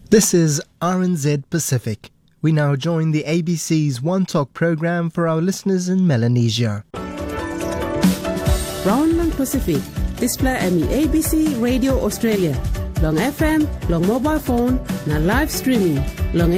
This is RNZ Pacific. We now join the ABC's One Talk program for our listeners in Melanesia. Brownland Pacific, display ami ABC Radio Australia. Long FM, long mobile phone, na live streaming. Long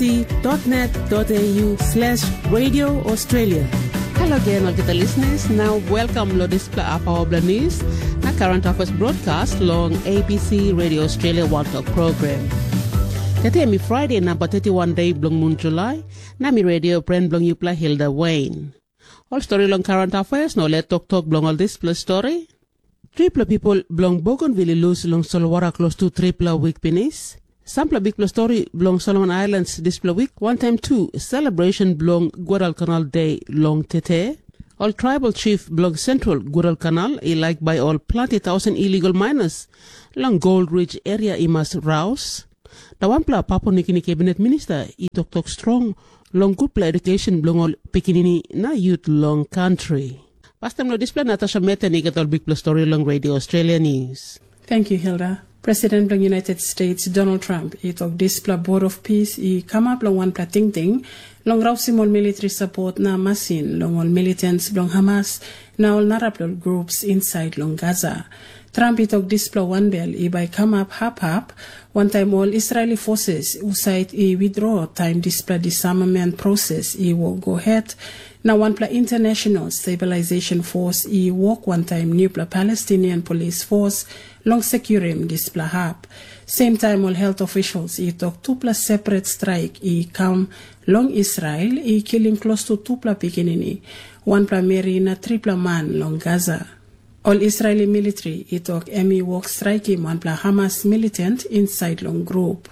abc.net.au/Radio Australia. Hello again, all the listeners. Now welcome lo display up our news. Na current affairs broadcast long ABC Radio Australia One Talk program. Today mi Friday number 31 day blong moon July. Na mi radio friend blong you play Hilda Wayne. All story long current affairs no let talk blong all this plus story. Triple people blong Bougainville lose long Solwara close to triple week penis. Sample big plus story blong Solomon Islands display week 1 time 2 celebration blong Guadalcanal Day long tete. All tribal chief blong Central Guadalcanal like by all 20,000 illegal miners long Gold Ridge area imas rouse. The one pla Papua New Guinea cabinet minister I talk strong long good play education blong all pikinini na youth long country. Pastor no display Natasha Meta nigatol big plus story long Radio Australia News. Thank you, Hilda. President of the United States Donald Trump I talk display Board of Peace I come up long one pla ting long raw simol military support na masin long all militants long Hamas na all narapol groups inside long Gaza. Trump I talk display one bell I by come up hap one time all Israeli forces usait I withdraw time display disarmament process I will go ahead. Now one pla international stabilization force I walk one time new pla Palestinian police force long securim display hap. Same time all health officials I talk 2 plus separate strike I come long Israel I killing close to 2 pla pikinini 1 pla Mary na 3 pla man long Gaza. All Israeli military I talk Emmy walk striking 1 pla Hamas militant inside long group.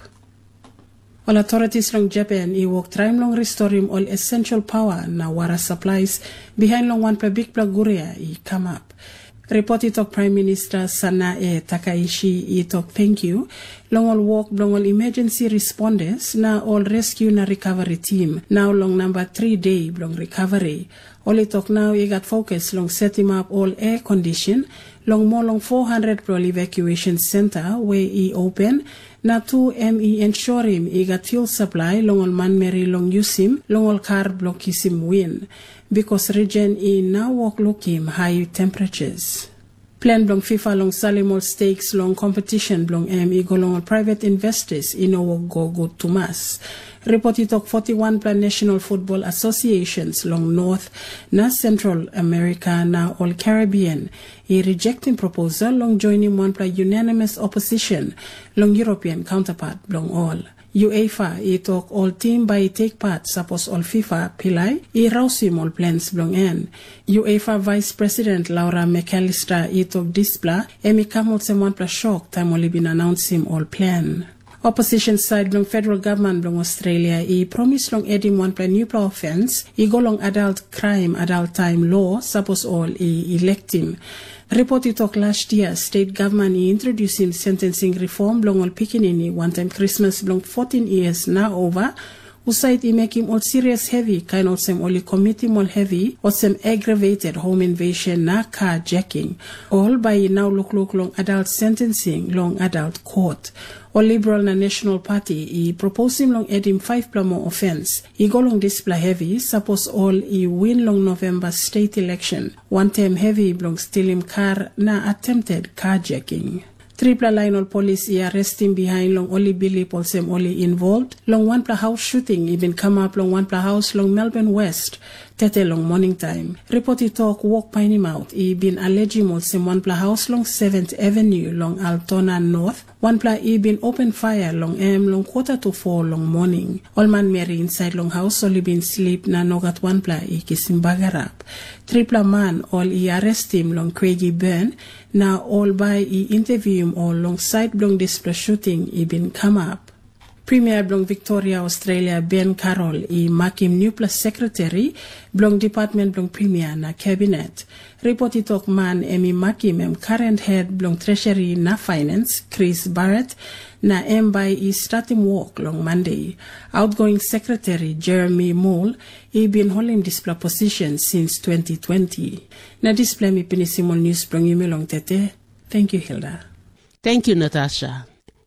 All authorities long Japan I walk try long restoring all essential power na wara supplies behind long 1 pla big pla Guria I come up. Report I talk Prime Minister Sanae Takaishi I talk thank you. Long all walk long all emergency responders na all rescue na recovery team. Now long number 3 day long recovery. All I talk now I got focus long setting up all air condition. Long more long 400 pro evacuation center where I open. Na 2 ME ensure him I got fuel supply long all man Mary long use him long all car block him win. Because region I now walk look him high temperatures. Plan blong FIFA long Salimol stakes long competition blong ME go long private investors in our go good to mass. Report I talk 41 plan national football associations long North na Central America na all Caribbean. I rejecting proposal long joining 1 plan unanimous opposition long European counterpart blong all. UEFA I talk all team by take part suppose all FIFA pilai I rausim all plans blong en. UEFA Vice President Laura McAllister I talk displa emi kamol sem 1 pla shock time only been announce him all plan. Opposition side blong federal government blong Australia I promise long adding 1 pla new pla offense I go long adult crime adult time law suppose all I elect him. Report I talk last year state government I introducing sentencing reform blong all pikinini 1 time Christmas blong 14 years now over. Usait I make him all serious heavy kind of sem only commit him all heavy or some aggravated home invasion na carjacking. All by now look long adult sentencing long adult court. All Liberal na National Party I propose him long add him 5 pla more offense. I go long display heavy suppose all I win long November state election. 1 term heavy long steal him car na attempted carjacking. Triple line all police I arrest him behind long only Billy Polsem only involved. Long 1 pla house shooting even come up long 1 pla house long Melbourne West. Tete long morning time. Report I talk walk pine him out. I been alleging Molsem 1 pla house long 7th Avenue long Altona North. 1 pla I been open fire long long 3:45 long morning. All man Mary inside long house only been sleep na nogat 1 pla I kisimbagarap. Triple man all I arrest him long Craigie Burn. Now all by I interview him all long side blong display shooting I been come up. Premier blong Victoria Australia Ben Carroll I mark him new plus secretary blong department blong premier na cabinet. Report I talk man emi mark him current head blong treasury na finance Chris Barrett na by I start him work long Monday. Outgoing secretary Jeremy Moore I been holding display position since 2020. Na display mi pinisimol news blong yumi long tete. Thank you, Hilda. Thank you, Natasha.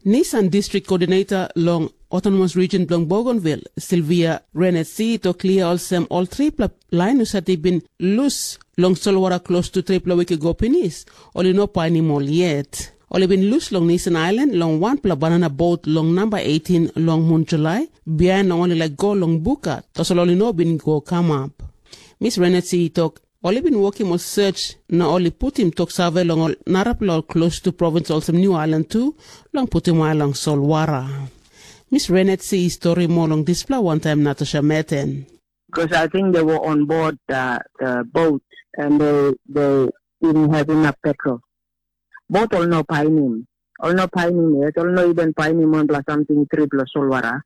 Nissan District Coordinator long Autonomous Region Blong Bougainville, Sylvia Renetsi, to clear all triple line that they been loose long Solwara close to triple week ago penis, only no piny mall yet. Only been loose long Nissan Island, long one pla banana boat, long number 18, long Moon July, behind only like go long Buka, to only no been go come up. Miss Renetsi talk, only been working on search, na only put him talk survey long Narapla close to province also New Island too, long put him along Solwara. Miss Renetsi story more long display one time Natasha Meten. Because I think they were on board the boat and they didn't have enough petrol. Both all no pining. All no pining yet, all no even pining one plus something triple Solwara.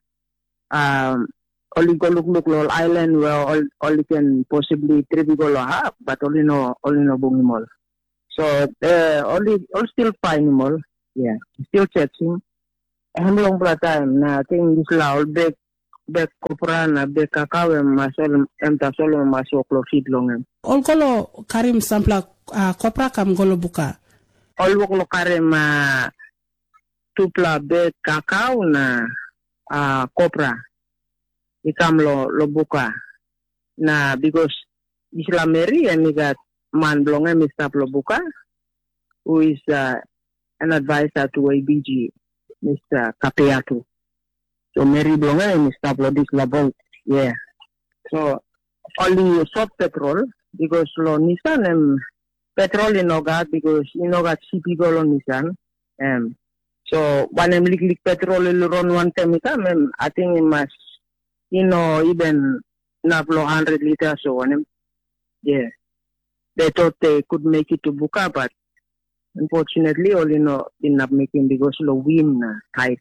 Only go look all island where all you can possibly triple have, but only no bungimol. So all still pining, yeah, still checking. Long time na ting isla all back kopra na back kakao masol solo masok lo feed long. All golo karim sampla kopra kam golo buka. All wok lo karim tupla back kakao na kopra ikam lo buka na because isla Mary and got man blonge mistap lo buka who is an advisor to ABG. Mr. Kapeatu. So Mary Blonga and Mr. Blodis Labon. Yeah. So only short petrol because lo Nissan petrol in Ogat because in Ogat CP go on Nissan. So when I'm liquid petrol run one time I think it must even not 100 liters so on. Yeah. They thought they could make it to Buka but unfortunately, all not making because the wind tight.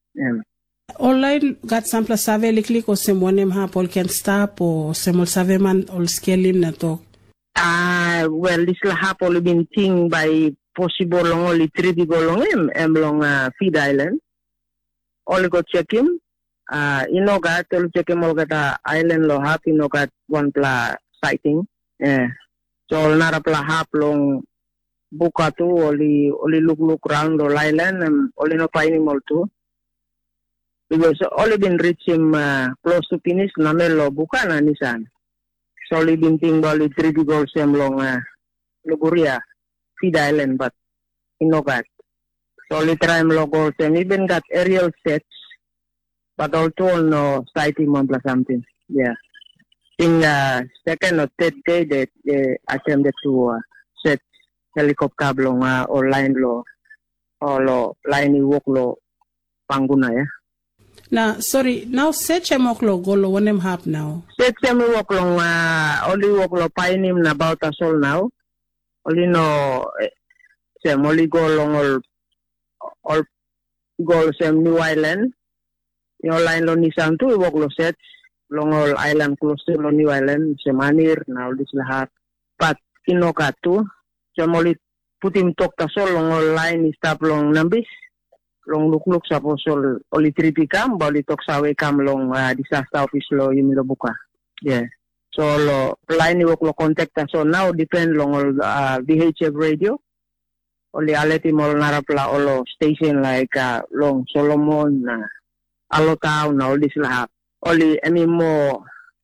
Online got sample survey likely ko semonem ha Paul can stop or semol survey man all scaling na to. Well, this will have only been thing by possible long only 3 people long long Feed Island. All go check him. Inogat all check him all got island lo hap inogat one pla sighting. So all not pla hap long. Buka tu only look round the island and only no pining all too. Because only been reach him close to finish namelo buka na Nissan. So only been thing only 3 goals sem long Luguria Feed Island but in Nogat. So only try logo sem even got aerial sets but also no sighting on plus something. Yeah. In second or third day they attempted to set helicopter blong or line lo line walk lo panguna ya. Now sorry, now set moklo golo wonem hap now. Set walk long only walk lo painim na about us all now. Only no only go long all go sem New Island. Your line lo Nissan tu walk lo set long all island close to lo New Island semanir now this lahat. But kinokatu Jamoli put him talk ta sol long online stop long nambis long look suppose only 3 pikam bali talk sawe kam long disaster office lo yumilo buka. Yeah. So lo line work lo contact ta so now depend long VHF radio only aleti mol narapla olo station like long Solomon Alotau na all this lahat only any more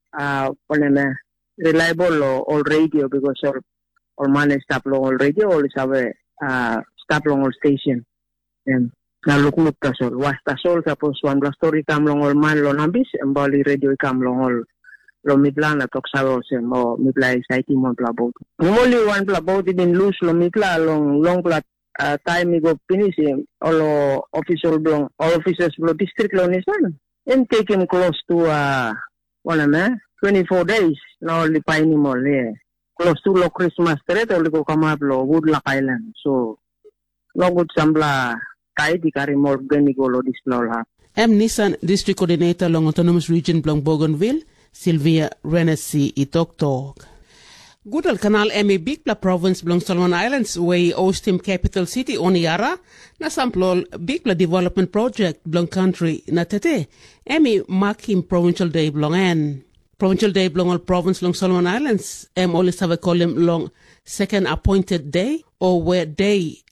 reliable or radio because or man stop long all radio or have stop long all station and na look ta sol was ta sol suppose one story kam long all man lo nambis and bali radio kam long all lo mitla na tok sa sem mo mitla sighting mon pla boat only one pla boat din lose lo mitla long pla time go finish all official blong all officers lo district lo Nissan and take him close to 24 days now only pine mall yeah. Close to lo Christmas tree only ko come up lo Woodlock Island. So lo good sambla kay di kari more gani go lo display ha. Nissan District Coordinator long Autonomous Region Blong Bougainville, Sylvia Renetsi itok. Gudal Canal Big Pla Province Blong Solomon Islands way Ostim capital city Oniara na samplol Big Pla Development Project Blong Country na tete. Mark him Provincial Day Blong en. Provincial Day belong all province long Solomon Islands. Always have a column long second appointed day or where day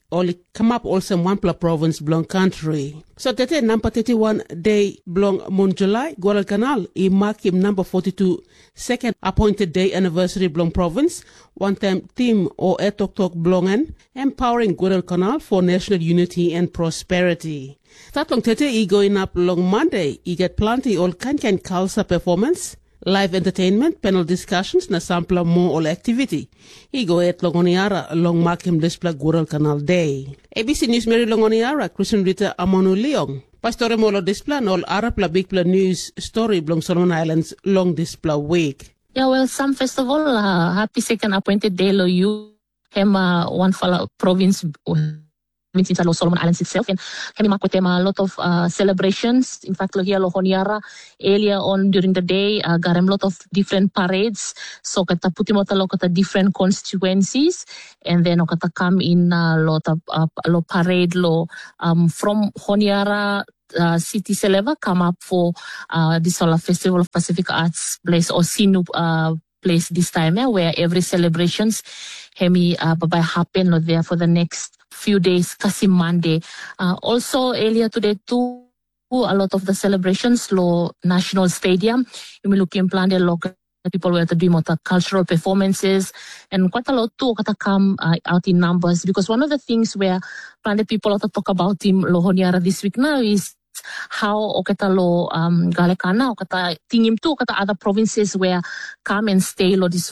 only come up also Wampla province belong country. So tete number 31 day belong Mon July Guadalcanal I mark him number 42 second appointed day anniversary belong province. One time team or etok belongan empowering Guadalcanal for national unity and prosperity. Tatlong tete I going up long Monday I get plenty all can Kalsa performance. Live entertainment, panel discussions, na sampla mo all activity. Igo et Longoniara long mark him display Guadalcanal Day. ABC News Mary Longoniara, Christian Rita Amonu Leong. Pastore Molo display all Arab la big pla news story belong Solomon Islands long display week. Yeah, well, some festival, happy second appointed day lo you, hema one fala province, inside Los Solomon Islands itself, and kami makwetema a lot of celebrations. In fact, lo here lo Honiara earlier on during the day, garem lot of different parades. So kata putimo talo kata different constituencies, and then kata come in lo parade lo from Honiara city Seleva come up for this Festival of Pacific Arts place or Sinu place this time, where every celebrations hemi babai happen lo there for the next few days, kasi Monday. Also earlier today too, a lot of the celebrations lo National Stadium. You may look in plan the local people were to do more cultural performances, and quite a lot too kata come out in numbers, because one of the things where plan the people to talk about in lo Honiara this week now is how okata lo Galekana okata tingim too kata other provinces where come and stay lo this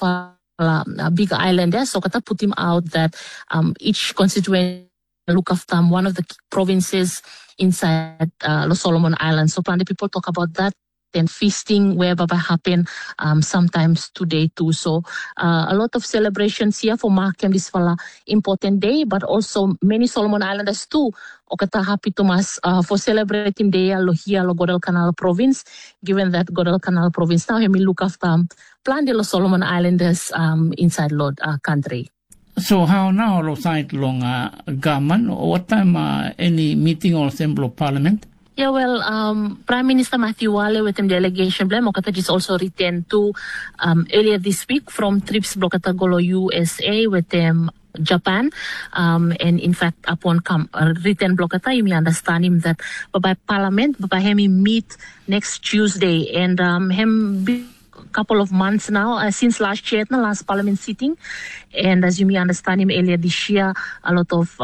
a big island there, so kata put him out that each constituent look after one of the provinces inside Los Solomon Islands. So plenty people talk about that. Then feasting where baba happen sometimes today too. So a lot of celebrations here for Markham this important day, but also many Solomon Islanders too. Okata happy to mas for celebrating day lo here lo Guadalcanal province, given that Guadalcanal province now we look after plan de Los Solomon Islanders inside Lord country. So how now lo side long government? What time any meeting or assembly of parliament? Yeah, well, Prime Minister Matthew Wale with him delegation blame okata just also returned to earlier this week from trips blokata golo USA with them Japan, and in fact upon written blokata you may understand him that by Parliament by him meet next Tuesday, and him couple of months now since last year, last Parliament sitting, and as you may understand him earlier this year, a lot of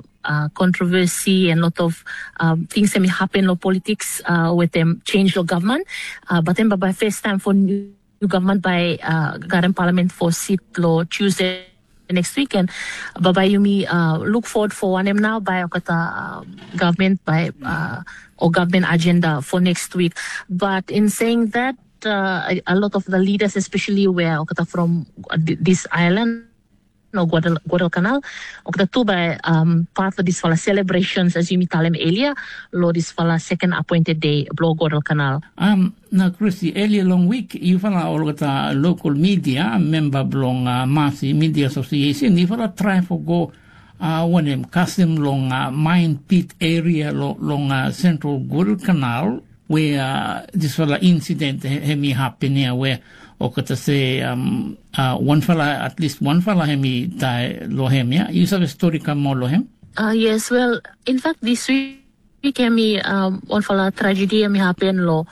controversy and a lot of things that may happen in politics with them change the government, but then by first time for new government by Garden Parliament for sit lo Tuesday next week, and Baba Yumi look forward for one now by government by or government agenda for next week. But in saying that, a lot of the leaders, especially where from this island, no Guadalcanal, too by part of this celebrations as you meet them earlier, lo this second appointed day blow Guadalcanal. Now Christy, earlier long week you fala all the local media member belong Masi Media Association, you fala try for go when them custom long mine pit area long central Guadalcanal, where this incident hemi happen here, where okata say at least one fella hemi die lohem, yeah? You have a story come more lohem? Yes, well, in fact this week hemi one fella tragedy hemi happen lo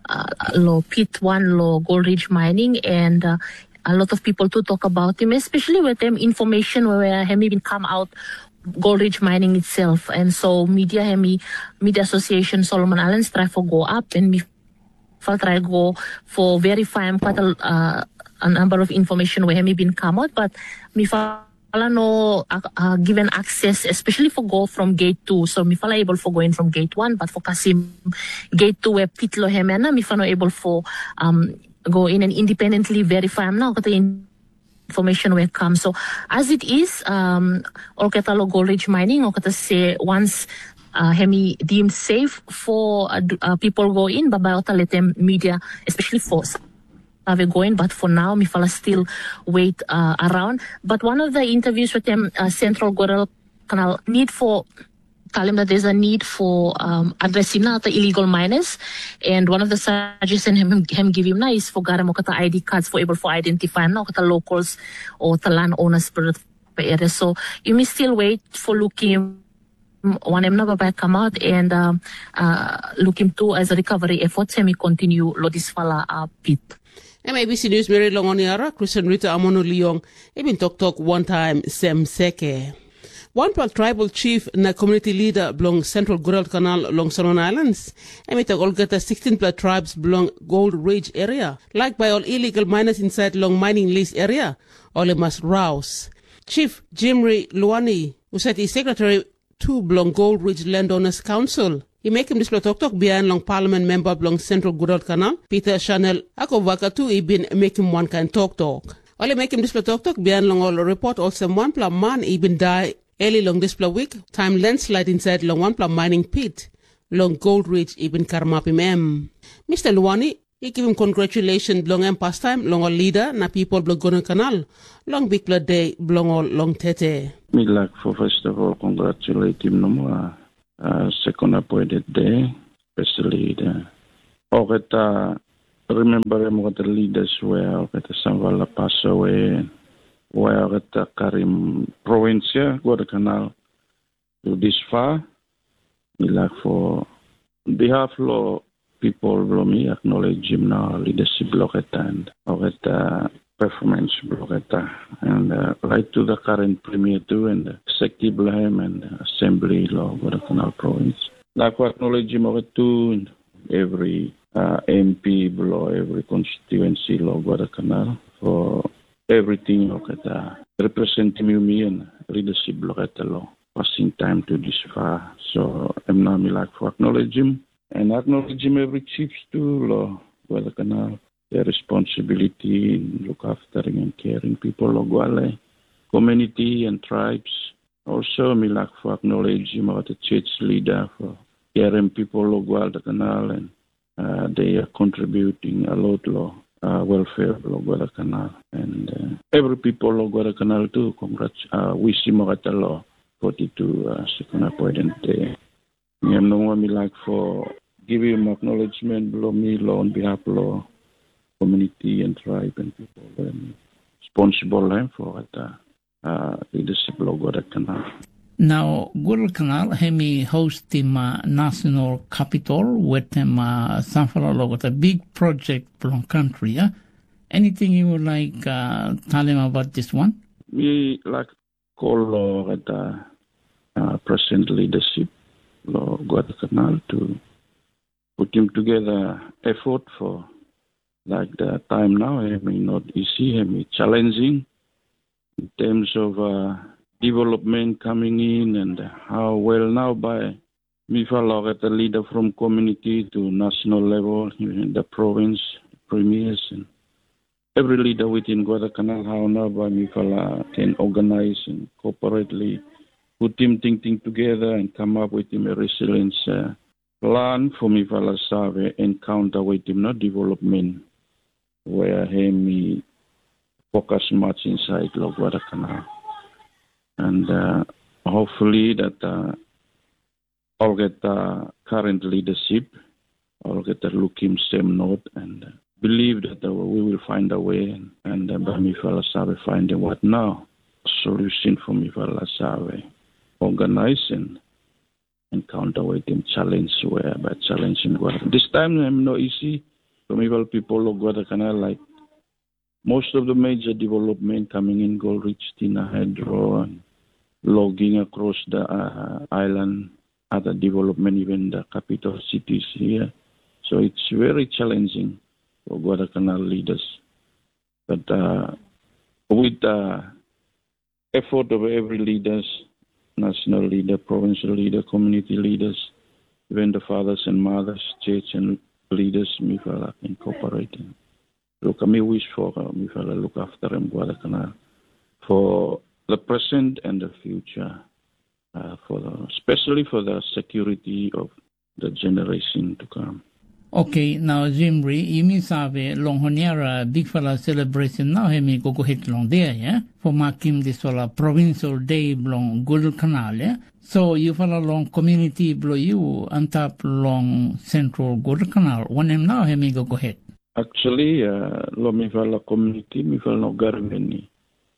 pit one lo Gold Ridge mining, and a lot of people to talk about him, especially with them information where hemi been come out Gold Ridge mining itself, and so media association Solomon Islands try for go up, and me try go for verify quite a number of information where me been come out, but me no given access, especially for go from gate 2. So me able for going from gate 1, but for Kasim gate 2 where pitlo hemena me no able for go in and independently verify now the information will come. So as it is, Olketalo Gold Ridge mining, Olketa say once hemi deemed safe for people go in, Babayota let them media, especially for have going, but for now, Mifala still wait around. But one of the interviews with them, Central Guadalcanal, need for tell him that there's a need for addressing the illegal miners, and one of the suggestions him give him now is for garamokata ID cards for able for identify now the locals or the landowners area. So you may still wait for looking when I'm never back come out and looking to as a recovery effort, we continue Lodisfala pit. MABC News Mary Longoniara, Christian Rita Amono Leong, even talk one time Sem Seke. One part tribal chief na community leader belong Central Goodall Canal along Solomon Islands. Emita Olgata 16 tribes belong Gold Ridge area. Like by all illegal miners inside long mining lease area, all must rouse. Chief Jimry Luani, who said he's secretary to belong Gold Ridge Landowners Council. He make him display talk behind long parliament member belong Central Goodall Canal. Peter Chanel Akovaka too he been making one kind talk. All make him display talk behind long all report also one plan man he been die early long display week, time landslide inside long one plan mining pit, long Gold Ridge even Karmapim M. Mr. Luani, he give him congratulations long and pastime, long all leader, na people blog Goodall Canal, long big blood day, long all long tete. Me like for first of all congratulate him no more, second appointed day, especially the, remember him what the leaders were, Samvala pass away, where at Karim province here, Goodall Canal, to this far. We like for behalf of people, me acknowledge him now, leadership block and performance block and right to the current premier too and executive him and assembly law Goodall Canal province. Like we acknowledge him too every MP below every constituency law Goodall Canal for everything representing me and leadership block law passing time to this far. So I'm now me like for acknowledge him and acknowledge him every chiefs too law Goodall Canal, their responsibility in look after and caring people of Gwale, community and tribes. Also me like for acknowledge him as the church leader for caring people of Goodall Canal and they are contributing a lot law welfare of Goodall Canal and every people of Goodall Canal too. Congrats, wish him a law 42 second appointed day. I'm no one me like for giving him acknowledgement below me law on behalf of community and tribe and people and responsible for leadership of Goodall Canal. Now, Goodall Canal hemi host him national capital with him Sanfala with a big project from country. Yeah? Anything you would like tell him about this one? We like call at present leadership of Goodall Canal to put him together effort for like the time now. I mean not easy, I mean challenging in terms of development coming in and how well now by me follow at the leader from community to national level in the province, premiers and every leader within Goodall Canal how now by me follow can organize and corporately put him thinking together and come up with him a resilience plan for me follow survey encounter with him not development where he focus much inside Goodall Canal. And hopefully that all get current leadership, all get look him same note and believe that we will find a way and by me fella Sabe finding what now solution for me fella Sabe organize and encounter with him challenge where by challenging what this time I'm not easy for me people of Goodall Canal like most of the major development coming in Gold Ridge, Tina Hydro and logging across the island, other development, even the capital cities here. So it's very challenging for Goodall Canal leaders. But with the effort of every leaders, national leader, provincial leader, community leaders, even the fathers and mothers, church and leaders, me fella incorporating. Look, I wish for me fella look after him Goodall Canal for the present and the future, especially for the security of the generation to come. Okay, now Jimry, you mean sabe long honiera big fella celebration now hemi go hit long there, yeah? For marking this provincial day long Goodall Canal, yeah? So you follow long community blow you on top long central Goodall Canal. One him now hemi go hit. Actually, lo mi fala community mi fala no garmeni.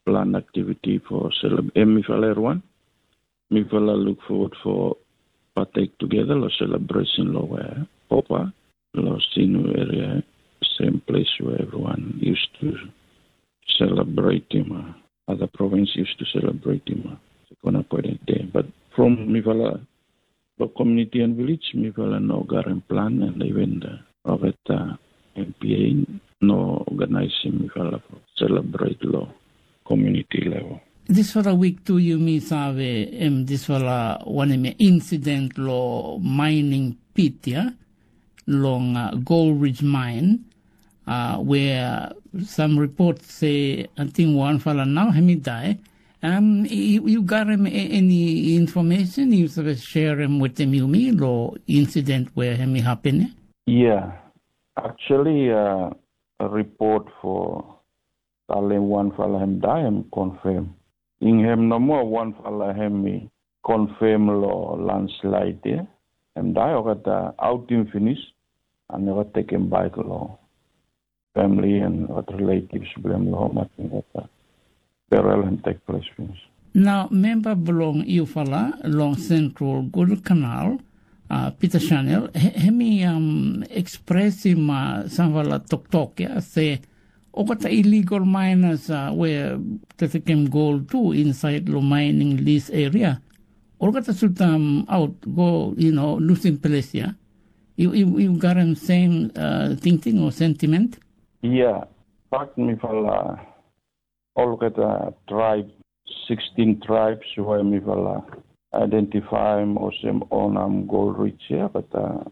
plan activity for Mifala Erwan. Mifala look forward for partake together lo celebration lo where Popa lo Sinu area, same place where everyone used to celebrate him. Other province used to celebrate him. But from Mifala, the community and village, Mifala no garden plan and even the MPA no organizing Mifala for celebrate lo community level. This for a week too, you miss this for a one incident lo mining pit, yeah, long Gold Ridge mine, where some reports say I think one fella now he die. You got him any information? You sort of share him with them, you lo incident where him happened? Yeah, actually, a report for one fella him die him confirm. In him no more one fella him confirm lo landslide there. Him die or got outing finish and never take him back lo family and what relatives blame lo nothing that burial and take place finish. Now member belong you fella long Central Good Canal. Peter Chanel, hemi express him some fella talk yeah say got illegal miners where they can gold too inside the mining lease area. Or got to out go losing place yeah. You got him same thinking or sentiment? Yeah, back me fella all get a tribe 16 tribes where me fella identify them on Gold Ridge here, but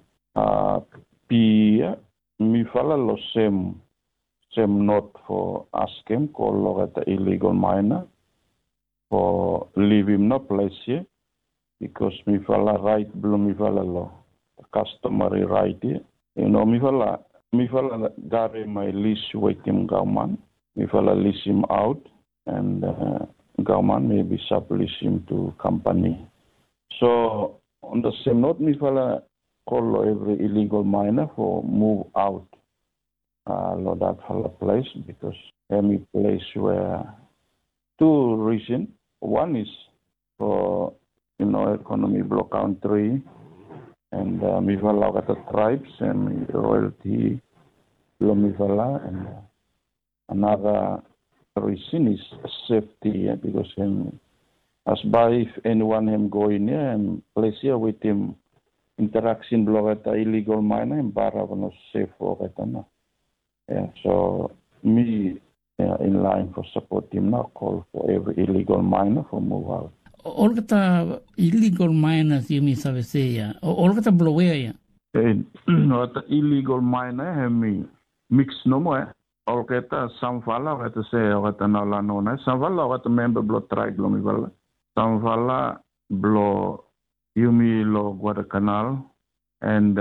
me fella lo same note for ask him call the illegal miner for leave him no place here because me fella right below me fella law customary right here. Me fella got my lease with him government. Me fella lease him out and government maybe sublease him to company. So on the same note, me fella call every illegal miner for move out that fella place because any place where two reasons. One is for economy block country and me fella got the tribes and royalty lo me fella and another reason is safety because as by if anyone him go in here and place here with him interaction block at illegal miner and bara no safe for it no. Yeah, so me in line for support him now call for every illegal miner for move out. All the illegal miners you mean say all the blow ya. No the illegal miner him mix no more. All kata some fella kata say kata nala no na some fella kata member blow tribe lo mi fella. Some fella blow Yumi lo Guadalcanal and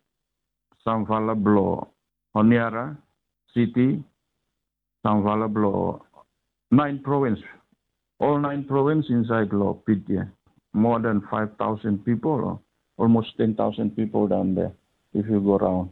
some fella blow Honiara City, some fella blow 9 province. All 9 province inside lo Pitya. More than 5,000 people or almost 10,000 people down there if you go around.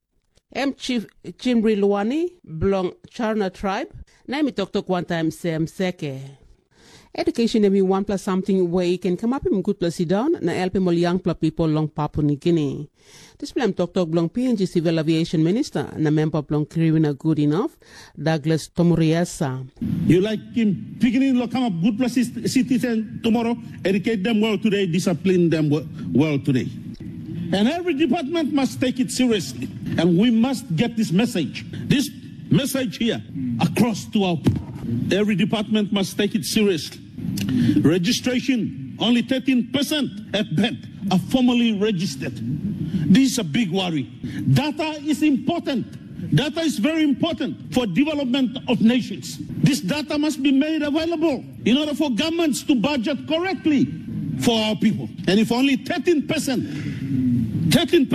Chief Chimbri Luani belong Charna tribe. Na mi talk one time same seke. Education emi one plus something where you can come up in good place down na help him all young people long Papua New Guinea. This plan talk belong PNG Civil Aviation Minister na member belong Kirina Good Enough Douglas Tomuriasa. You like him beginning to come up good place citizen tomorrow, educate them well today, discipline them well today. And every department must take it seriously. And we must get this message here across to our people. Every department must take it seriously. Registration, only 13% at best are formally registered. This is a big worry. Data is important. Data is very important for development of nations. This data must be made available in order for governments to budget correctly for our people. And if only 13%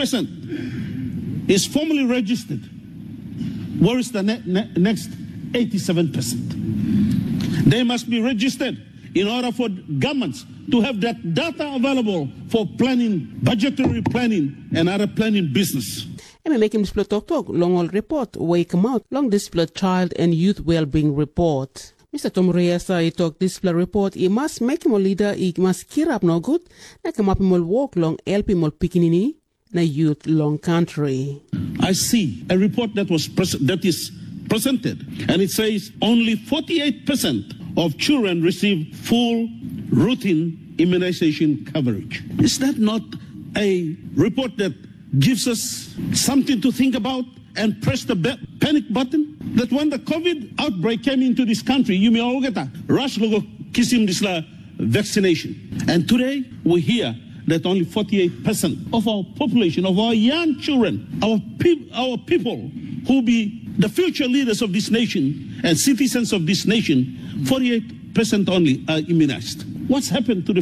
is formally registered, where is the next 87%? They must be registered in order for governments to have that data available for planning, budgetary planning, and other planning business. And make him display talk long all report, wake him out long display child and youth well-being report. Mr. Tom Riesa, he talk display report, he must make him a leader, he must keep up no good, na come up him walk long, help him pikinini, na youth long country. I see a report that is presented, and it says only 48% of children receive full routine immunization coverage. Is that not a report that gives us something to think about and press the panic button? That when the COVID outbreak came into this country, you may all get a rush logo kissim this vaccination. And today we hear that only 48% of our population, of our young children, our people who be the future leaders of this nation and citizens of this nation, 48% only are immunized. What's happened to the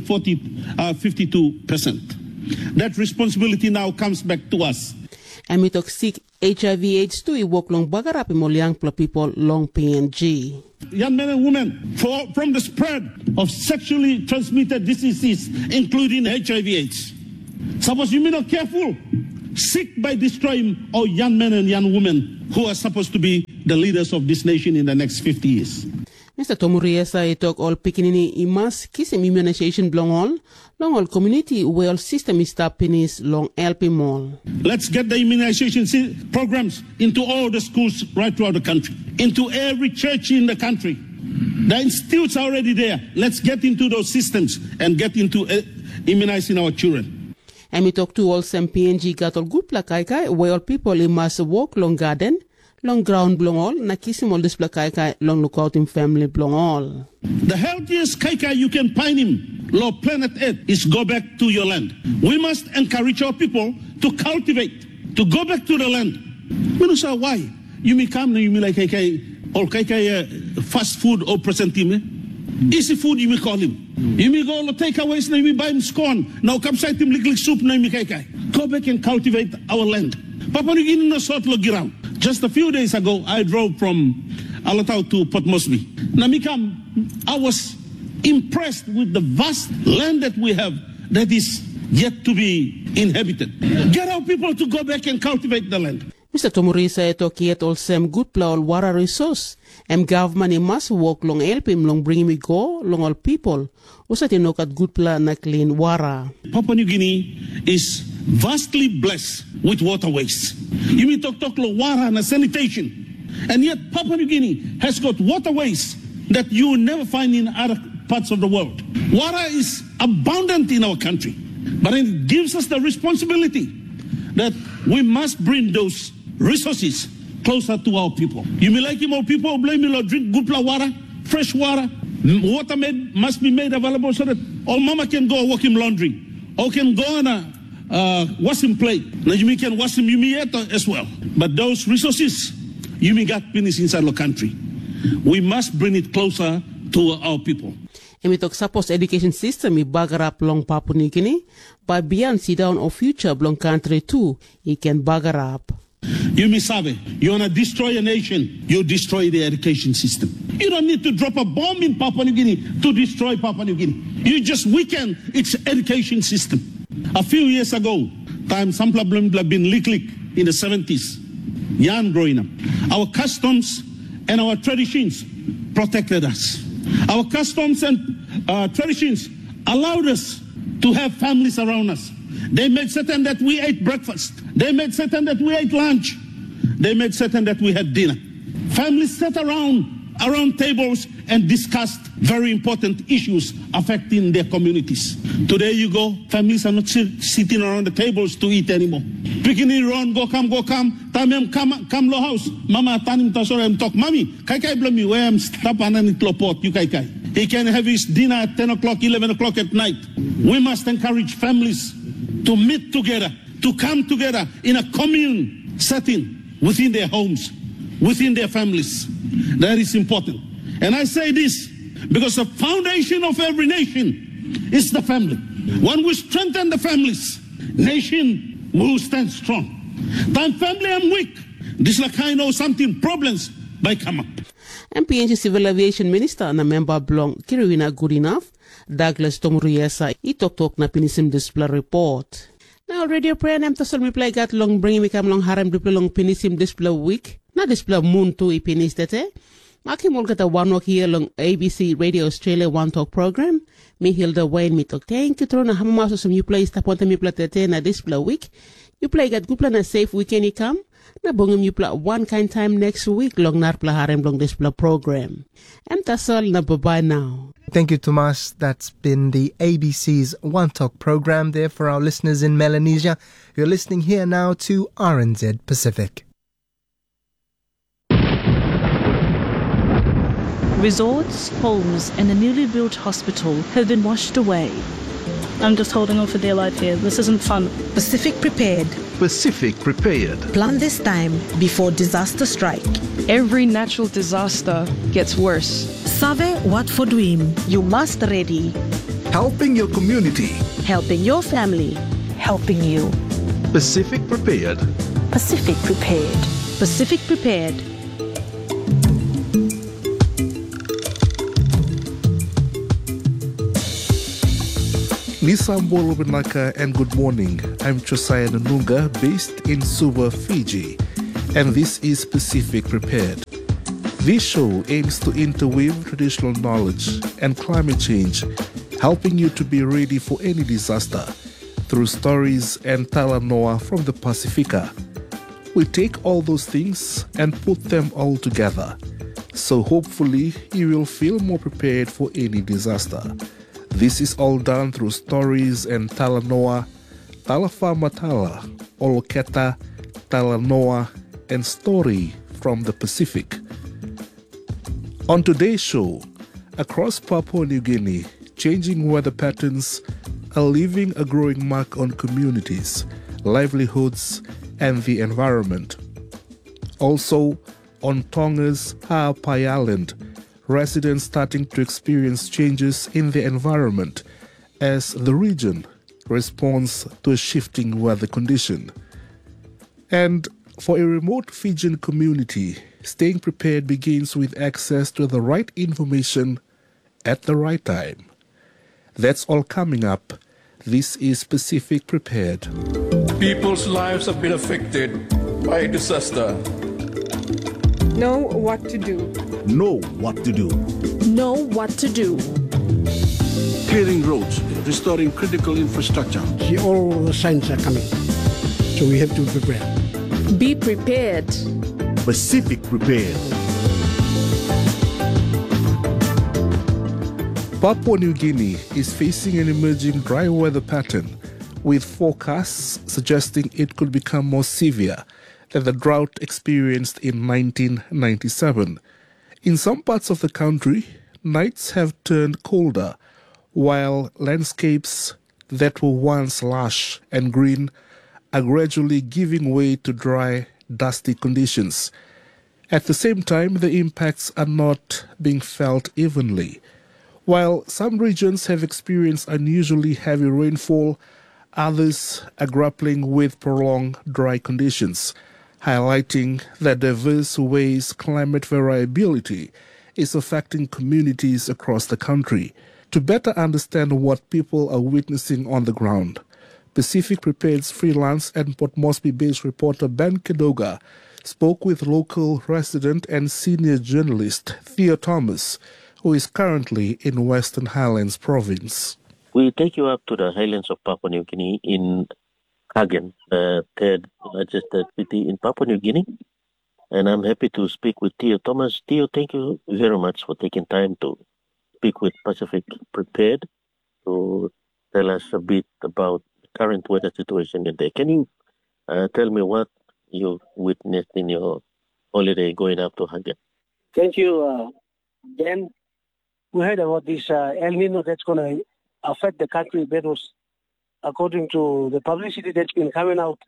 52%? That responsibility now comes back to us. And we talk sick HIV/AIDS too. He walk long bagarap in young people long PNG. Young men and women from the spread of sexually transmitted diseases, including HIV/AIDS. Suppose you be not careful, sick by destroying our young men and young women who are supposed to be the leaders of this nation in the next 50 years. Mr. Tomuriesa, he talk all pikinini, he must kiss him immunization long all community well system is tapinis long help him all. Let's get the immunization programs into all the schools right throughout the country, into every church in the country. The institutes are already there. Let's get into those systems and get into immunizing our children. And we talk to all some PNG got all good plakaikai where all people he must walk long garden, long ground blong all, na kisim all this plakaikai long look out in family blong all. The healthiest kaikai you can find him, Lord planet Earth, is go back to your land. We must encourage our people to cultivate, to go back to the land. Minusa, why? You may come, you may like kaikai, or kaikai fast food or present him. Easy food, you may call him. You may go takeaways, you may buy him scone. Now come side him lick soup, you may kaikai. Go back and cultivate our land. Papua New Guinea no sort of girang. Just a few days ago, I drove from Alatau to Port Moresby. Namikam, I was impressed with the vast land that we have that is yet to be inhabited. Get our people to go back and cultivate the land. Mr. Tomurisa etokiet all sem good plow water resource. Government must work long help him long bring me go long all people. Usa tinokat good plow na clean water. Papua New Guinea is vastly blessed with waterways. You mean talk water and sanitation. And yet Papua New Guinea has got waterways that you will never find in other parts of the world. Water is abundant in our country, but it gives us the responsibility that we must bring those resources closer to our people. You may like him or people blame you drink good water, fresh water. Water must be made available so that all mama can go work him laundry or can go on a wash him plate. Now you can wash him as well. But those resources you may got finished inside the country. We must bring it closer to our people. And we talk suppose education system i bagarap long Papua New Guinea, but beyond sit down or future long country too, it can bagarap. You misabe, you want to destroy a nation, you destroy the education system. You don't need to drop a bomb in Papua New Guinea to destroy Papua New Guinea. You just weaken its education system. A few years ago, time some problem been lick in the 70s, young growing up. Our customs and our traditions protected us. Our customs and traditions allowed us to have families around us. They made certain that we ate breakfast. They made certain that we ate lunch. They made certain that we had dinner. Families sat around tables and discussed very important issues affecting their communities. Today you go, families are not sitting around the tables to eat anymore. Picking around, go come, tamem come lo house. Mama tanim tasorem talk, Mommy, kai blame me where I'm stop and pot, you kai. He can have his dinner at 10 o'clock, 11 o'clock at night. We must encourage families to meet together, to come together in a commune setting within their homes, within their families. That is important. And I say this because the foundation of every nation is the family. When we strengthen the families, nation will stand strong. Time family I'm weak. This like I know something problems by come up. PNG Civil Aviation Minister na member blong Kiriwina good enough. Douglas Tomuriesa I talk na pinisim display report. Now radio prayer nam tasol mi play gat long bring mi kam long harem display long pinisim display week. Na display moon to I pinis tete. Maki Mulkata Wanok here long ABC Radio Australia One Talk program. Me Hilda Wayne Mitok. Thank you, Trona Hamaso some you play Staponta mi platete na this week. You play got good plan a safe weekend come. Na bongum you play one kind time next week long nar plaharem long this program. And that's all na bye now. Thank you, Tomas. That's been the ABC's One Talk program there for our listeners in Melanesia. You're listening here now to RNZ Pacific. Resorts, homes and a newly built hospital have been washed away. I'm just holding on for dear life here. This isn't fun. Pacific Prepared. Pacific Prepared. Plan this time before disaster strike. Every natural disaster gets worse. Save what for dream. You must ready. Helping your community. Helping your family. Helping you. Pacific Prepared. Pacific Prepared. Pacific Prepared. Lisa Mbolo and good morning. I'm Josiah Nununga, based in Suva, Fiji, and this is Pacific Prepared. This show aims to interweave traditional knowledge and climate change, helping you to be ready for any disaster through stories and talanoa from the Pacifica. We take all those things and put them all together, so hopefully you will feel more prepared for any disaster. This is all done through stories and talanoa, talafa matala, oloketa, talanoa, and story from the Pacific. On today's show, across Papua New Guinea, changing weather patterns are leaving a growing mark on communities, livelihoods, and the environment. Also, on Tonga's Ha'apai Island, residents starting to experience changes in the environment as the region responds to a shifting weather condition. And for a remote Fijian community, staying prepared begins with access to the right information at the right time. That's all coming up. This is Pacific Prepared. People's lives have been affected by disaster. Know what to do. Know what to do. Know what to do. Clearing roads, restoring critical infrastructure. See, all the signs are coming, so we have to prepare. Be prepared. Pacific Prepared. Papua New Guinea is facing an emerging dry weather pattern, with forecasts suggesting it could become more severe than the drought experienced in 1997. In some parts of the country, nights have turned colder, while landscapes that were once lush and green are gradually giving way to dry, dusty conditions. At the same time, the impacts are not being felt evenly. While some regions have experienced unusually heavy rainfall, others are grappling with prolonged dry conditions, highlighting the diverse ways climate variability is affecting communities across the country. To better understand what people are witnessing on the ground, Pacific Prepared's freelance and Port Moresby-based reporter Ben Kedoga spoke with local resident and senior journalist Theo Thomas, who is currently in Western Highlands Province. We take you up to the highlands of Papua New Guinea in Hagen, the third largest city in Papua New Guinea. And I'm happy to speak with Theo Thomas. Theo, thank you very much for taking time to speak with Pacific Prepared to tell us a bit about the current weather situation in there. Can you tell me what you witnessed in your holiday going up to Hagen? Thank you, Dan. We heard about this El Nino that's going to affect the country. That was according to the publicity that's been coming out.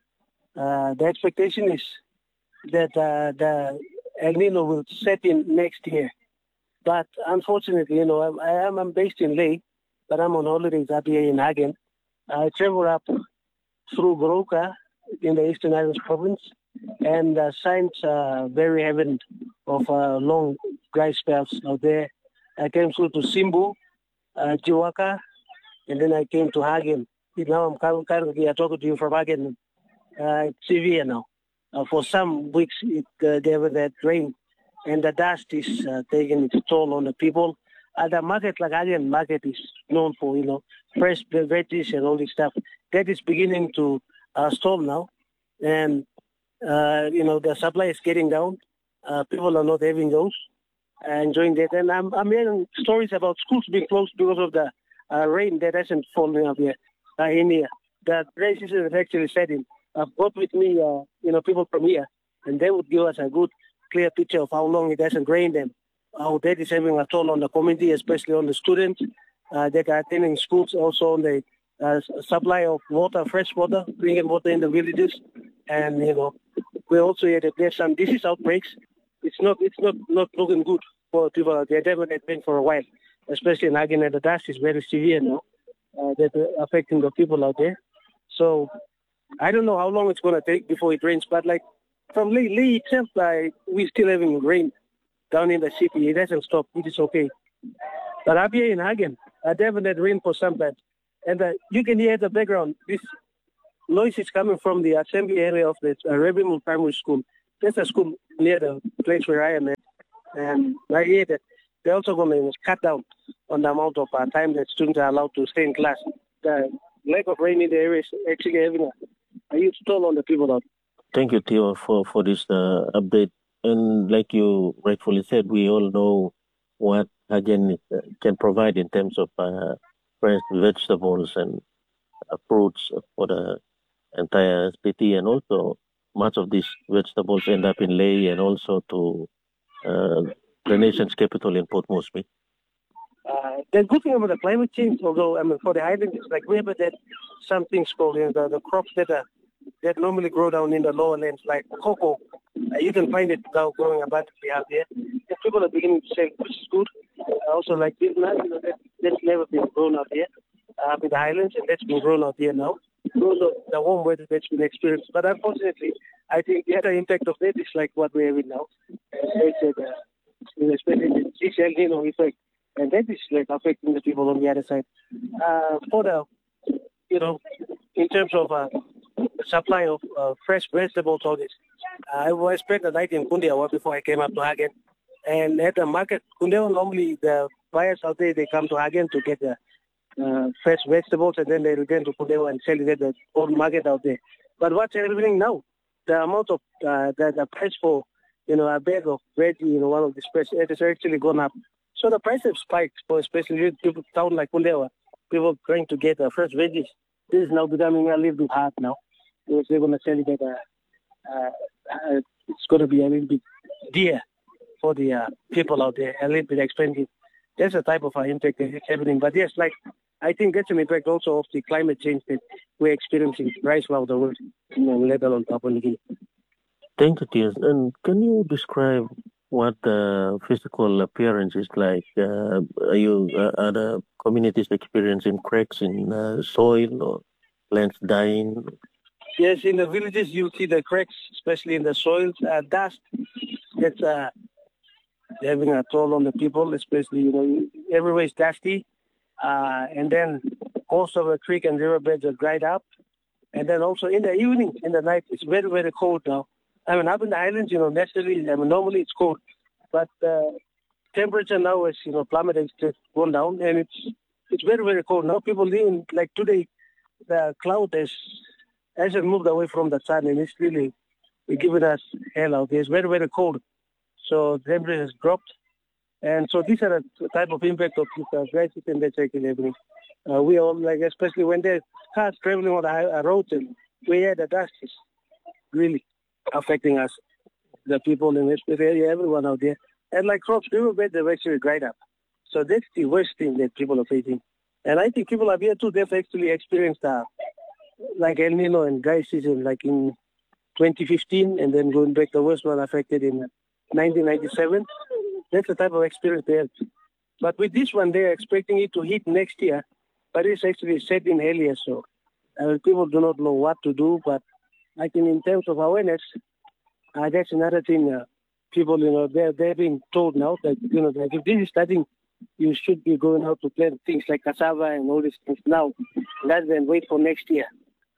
The expectation is that the El Nino will set in next year. But unfortunately, I'm based in Ley, but I'm on holidays up here in Hagen. I travel up through Goroka in the Eastern Highlands Province, and the signs are very heavy of long dry spells out there. I came through to Simbu, Jiwaka, and then I came to Hagen. Now I'm currently talking to you from Hagen. It's severe now. For some weeks, there was that rain and the dust is taking its toll on the people. The market, like Agen market, is known for, fresh veggies and all this stuff. That is beginning to stall now. And, the supply is getting down. People are not having those, enjoying that. And I'm hearing stories about schools being closed because of the rain that hasn't fallen up here in here. The rain season is actually setting. I've got with me, people from here, and they would give us a good, clear picture of how long it hasn't rained and how that is having a toll on the community, especially on the students that are attending schools, also on the supply of water, fresh water, drinking water in the villages. And, we also hear that there's some disease outbreaks. It's not looking good for people. They're definitely been for a while, especially in Agen. The dust is very severe now, that's affecting the people out there. So I don't know how long it's going to take before it rains, but like from Lee itself, we're still having rain down in the city. It hasn't stopped. It is okay. But up here in Hagen, definitely rain for some time. And you can hear the background. This noise is coming from the assembly area of the Rebimul Primary School. There's a school near the place where I am at. And I hear that they're also going to cut down on the amount of time that students are allowed to stay in class. The lack of rain in the area is actually having a huge toll on the people out. Thank you, Theo, for this update. And like you rightfully said, we all know what Hagen can provide in terms of fresh vegetables and fruits for the entire city, and also much of these vegetables end up in Lae and also to the nation's capital in Port Moresby. The good thing about the climate change, although for the island, it's like we have that some things called the crops that normally grow down in the lower lands, like cocoa. You can find it now growing abundantly out there. The people are beginning to sell, which is good. Also, like this nut, that's never been grown out there up in the highlands, and that's been grown out there now. Because of the warm weather that's been experienced. But unfortunately, I think the other impact of that is like what we're having now. Especially the El Nino effect. And that is like affecting the people on the other side. For the, in terms of supply of fresh vegetables, all this, I was spent the night in Kundiawa before I came up to Hagen. And at the market, Kundiawa, normally the buyers out there, they come to Hagen to get the fresh vegetables, and then they return to Kundiawa and sell it at the old market out there. But what's happening now? The amount of the price for a bag of bread, one of these prices, it has actually gone up. So the price has spiked for especially people town like Kundiawa. People trying to get fresh veggies. This is now becoming a little bit hard now. Because they're going to sell it at it's going to be a little bit dear for the people out there, a little bit expensive. That's a type of impact that is happening. But yes, I think that's an impact also of the climate change that we're experiencing right throughout the world, let alone Papua New Guinea. Thank you, Tias. And can you describe what the physical appearance is like? Are the communities experiencing cracks in soil or plants dying? Yes, in the villages you see the cracks, especially in the soils. Dust that's having a toll on the people, especially, everywhere is dusty. And then also the creek and riverbeds are dried up. And then also in the evening, in the night, it's very, very cold now. Up in the islands, naturally, normally it's cold. But temperature now is, plummeted, it's gone down. And it's very, very cold. Now people living, like today, the cloud hasn't moved away from the sun, and it's really giving us hell out there. It's very, very cold. So the temperature has dropped. And so these are the type of impact of this dry season that's actually happening. We all, especially when there's cars traveling on the roads, and we hear the dust is really affecting us, the people in this area, everyone out there. And like crops, riverbeds have actually dried up. So that's the worst thing that people are facing. And I think people up here too, they've actually experienced like El Nino and dry season, like in 2015, and then going back, the worst one affected in 1997. That's the type of experience they have. But with this one, they're expecting it to hit next year, but it's actually set in earlier. So people do not know what to do. But I think in terms of awareness, that's another thing. People, they're being told now that, that if this is starting, you should be going out to plant things like cassava and all these things now, rather than wait for next year.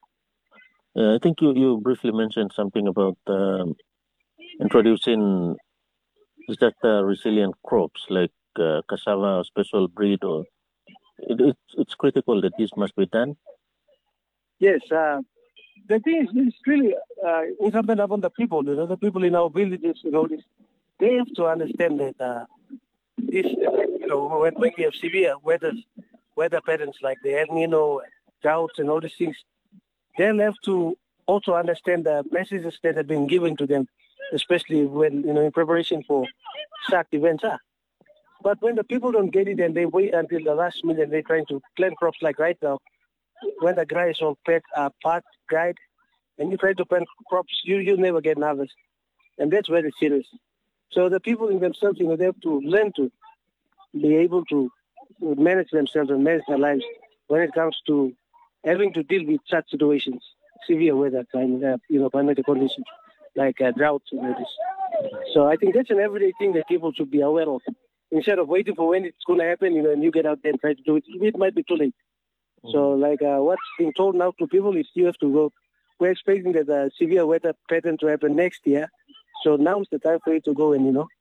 I think you briefly mentioned something about introducing Is that resilient crops like cassava or special breed, or it's critical that this must be done? Yes, the thing is, it's really incumbent upon the people. The people in our villages, they have to understand that this, when we have severe weather patterns like the El Nino, droughts, and all these things, they'll have to also understand the messages that have been given to them, especially when in preparation for such events. But when the people don't get it and they wait until the last minute, and they're trying to plant crops like right now, when the grass is all part dried, and you try to plant crops, you never get an harvest, and that's very serious. So the people in themselves, they have to learn to be able to manage themselves and manage their lives when it comes to having to deal with such situations, severe weather, climatic conditions like droughts and all this. So I think that's an everyday thing that people should be aware of. Instead of waiting for when it's going to happen, and you get out there and try to do it, it might be too late. So, what's being told now to people is you have to go. We're expecting that severe weather pattern to happen next year. So now is the time for you to go and,